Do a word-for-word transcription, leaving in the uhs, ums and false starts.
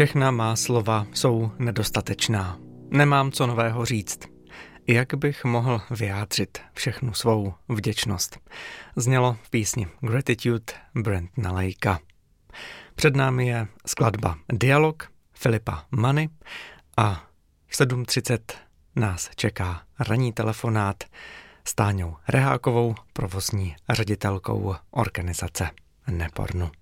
Všechna má slova jsou nedostatečná. Nemám co nového říct. Jak bych mohl vyjádřit všechnu svou vděčnost? Znělo v písni Gratitude Brentona Lakea. Před námi je skladba Dialog Filipa Many a v sedm třicet nás čeká ranní telefonát s Táňou Rehákovou, provozní ředitelkou organizace Nepornu.